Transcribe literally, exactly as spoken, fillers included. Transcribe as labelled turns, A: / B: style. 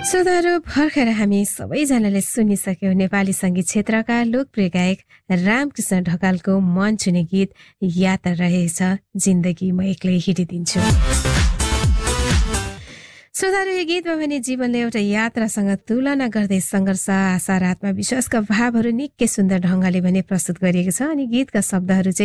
A: श्रोताहरू, भर्खर हामी सबैजनाले सुनिसक्यौं नेपाली संगीत क्षेत्रका लोकप्रिय गायक रामकृष्ण ढकालको मन छुने गीत यात्रा रहेछ जिन्दगी म एक्लै हिँडिदिन्छु। श्रोताहरू, यो गीतमा भने जीवनले एउटा यात्रासँग तुलना गर्दै संघर्ष, आशा र आत्मविश्वासका भावहरू निकै सुन्दर ढंगले भने प्रस्तुत गरिएको छ अनि गीतका शब्दहरू चाहिँ